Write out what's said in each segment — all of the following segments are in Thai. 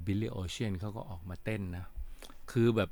บิลลี่โอเชียนเขาก็ออกมาเต้นนะคือแบบ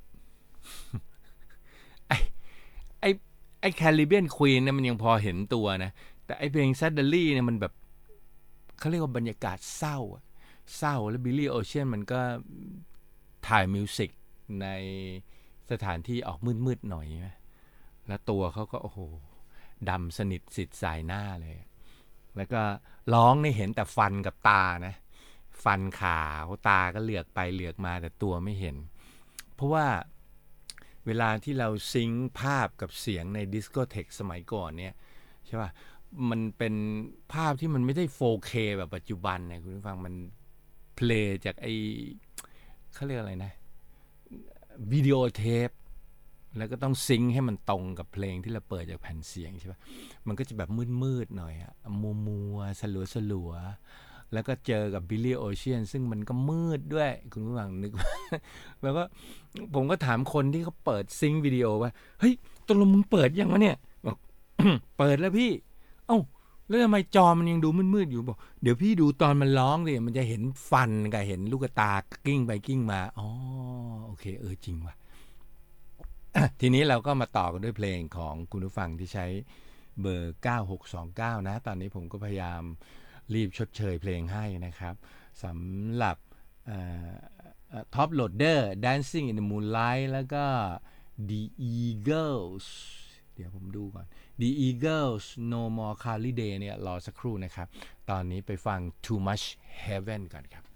ไอไอไอแคริบเบียนควีนเนี่ยมันยังพอเห็นตัวนะแต่ไอเพลงซัดเดอรี่เนี่ยมันแบบเขาเรียกว่าบรรยากาศเศร้าแล้วบิลลี่โอเชียนมันก็ถ่ายมิวสิกในสถานที่ออกมืดๆหน่อยนะแล้วตัวเขาก็โอ้โหดำสนิทสิทธิ์สายหน้าเลยแล้วก็ร้องนี่เห็นแต่ฟันกับตานะฟันขาวตาก็เหลือกไปเหลือกมาแต่ตัวไม่เห็นเพราะว่าเวลาที่เราซิงค์ภาพกับเสียงในดิสโกเทคสมัยก่อนเนี่ยใช่ป่ะมันเป็นภาพที่มันไม่ได้ 4K แบบปัจจุบันเนี่ยคุณผู้ฟังมันเพลย์จากไอเขาเรียกอะไรนะวิดีโอเทปแล้วก็ต้องซิงค์ให้มันตรงกับเพลงที่เราเปิดจากแผ่นเสียงใช่ป่ะมันก็จะแบบมืดๆหน่อยอะมัวๆสลัวๆแล้วก็เจอกับบิลลี่โอเชียนซึ่งมันก็มืดด้วยคุณผู้ฟังนึก แล้วก็ผมก็ถามคนที่เขาเปิดซิงค์วิดีโอว่าเฮ้ยตกลงมึงเปิดยังวะเนี่ยบอก เปิดแล้วพี่เอ้าแล้วทำไมจอมันยังดูมืดๆอยู่บอกเดี๋ยวพี่ดูตอนมันร้องดิมันจะเห็นฟันกับเห็นลูกตากิ้งไปกิ้งมาอ๋อโอเคจริงว่ะ ทีนี้เราก็มาต่อกันด้วยเพลงของคุณผู้ฟังที่ใช้เบอร์9629นะตอนนี้ผมก็พยายามรีบชดเชยเพลงให้นะครับสำหรับTop Loader Dancing in the Moonlight แล้วก็ The Eagles เดี๋ยวผมดูก่อน The Eagles No More Cloudy Day เนี่ยรอสักครู่นะครับตอนนี้ไปฟัง Too Much Heaven ก่อนครับ